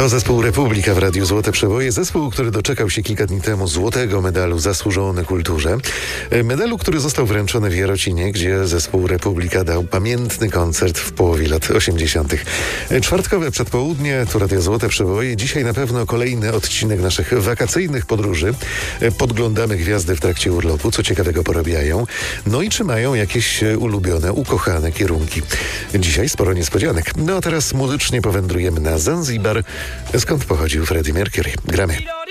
To zespół Republika w Radiu Złote Przeboje. Zespół, który doczekał się kilka dni temu złotego medalu Zasłużony Kulturze. Medalu, który został wręczony w Jarocinie, gdzie zespół Republika dał pamiętny koncert w połowie lat 80. Czwartkowe przedpołudnie, tu Radio Złote Przeboje. Dzisiaj na pewno kolejny odcinek naszych wakacyjnych podróży. Podglądamy gwiazdy w trakcie urlopu, co ciekawego porabiają. No i czy mają jakieś ulubione, ukochane kierunki. Dzisiaj sporo niespodzianek. No a teraz muzycznie powędrujemy na Zanzibar, skąd pochodził Freddie Mercury. Gramy.